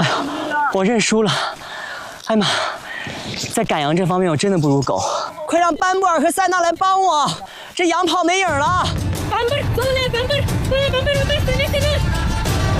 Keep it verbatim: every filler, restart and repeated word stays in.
哎呀，我认输了。哎妈，在赶羊这方面我真的不如狗。快让班布尔和塞纳来帮我，这羊跑没影了。